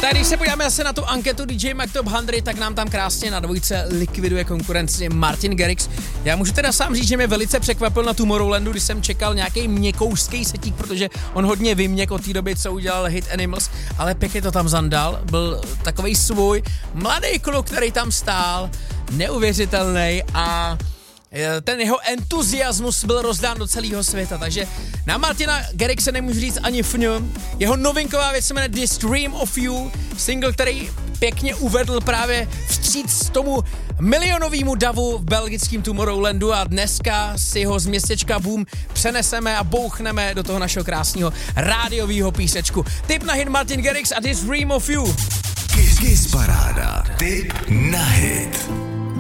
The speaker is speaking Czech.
Tak když se podíváme zase na tu anketu DJ Mag Top 100, tak nám tam krásně na dvojce likviduje konkurenci Martin Garrix. Já můžu teda sám říct, že mě velice překvapil na Tomorrowlandu, když jsem čekal nějaký měkoušský setík, protože on hodně vyměk od té doby, co udělal Hit Animals, ale pěkně to tam zandal, byl takovej svůj mladý kluk, který tam stál, neuvěřitelný a ten jeho entuziasmus byl rozdán do celého světa, takže na Martina Garrixe nemůžu říct ani fňu. Jeho novinková věc se jmenuje This Dream of You, single, který pěkně uvedl právě vstříc tomu milionovému davu v belgickém Tomorrowlandu a dneska si ho z městečka Boom přeneseme a bouchneme do toho našeho krásného rádiového písečku. Tip na hit Martin Garrix a This Dream of You. Kiss Paráda. Tip na hit.